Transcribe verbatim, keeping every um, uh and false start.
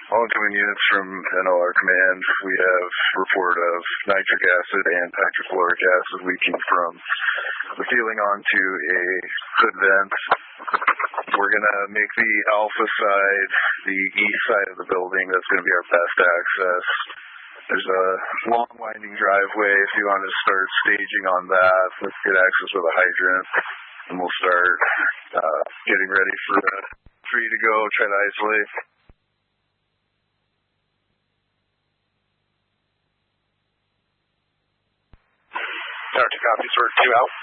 All incoming units from N O R Command, we have report of nitric acid and hydrofluoric acid leaking from the ceiling onto a hood vent. We're going to make the alpha side the east side of the building. That's going to be our best access. There's a long winding driveway if you want to start staging on that. Let's get access with a hydrant, and we'll start uh, getting ready for the three to go, try to isolate. Arctic copies, we're two out.